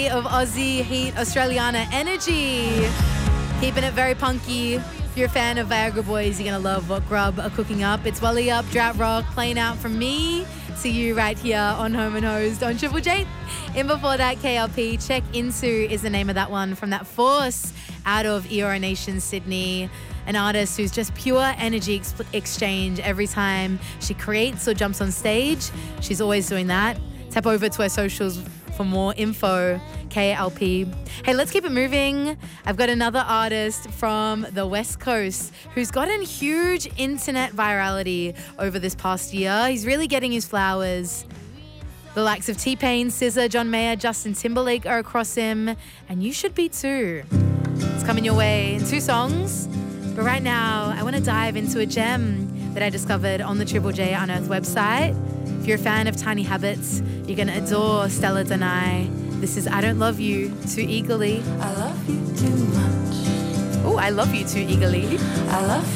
Day of Aussie Heat Australiana energy. Keeping it very punky. If you're a fan of Viagra Boys, you're going to love what Grub are cooking up. It's Wally Up, Drought Rock, playing out from me to you right here on Home and Hosed on Triple J. And before that, KLP, Check Into is the name of that one from that Force out of Eora Nation, Sydney. An artist who's just pure energy exchange every time she creates or jumps on stage. She's always doing that. Tap over to her socials for more info, KLP. Hey, let's keep it moving. I've got another artist from the West Coast who's gotten huge internet virality over this past year. He's really getting his flowers. The likes of T-Pain, SZA, John Mayer, Justin Timberlake are across him, and you should be too. It's coming your way in 2 songs. But right now, I want to dive into a gem that I discovered on the Triple J Unearthed website. If you're a fan of Tiny Habits, you're going to adore Stella Deni. This is I Don't Love You Too Eagerly. I love you too much. Oh, I love you too eagerly. I love